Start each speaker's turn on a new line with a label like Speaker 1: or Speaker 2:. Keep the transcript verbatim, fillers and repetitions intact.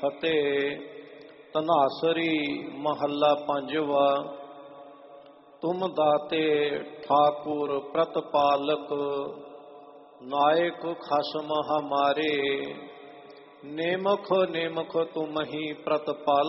Speaker 1: ਫਤਿਹ। ਧਨਾਸਰੀ ਮਹੱਲਾ ਪੰਜਵਾ। ਤੁਮ ਦਾਤੇ ਠਾਕੁਰ ਪ੍ਰਤਪਾਲਕ, ਨਾਇਕ ਖਸਮ ਹਮਾਰੇ। ਨੇਮਖ ਨੇਮਖ ਤੁਮ ਹੀ ਪ੍ਰਤਪਾਲਕ,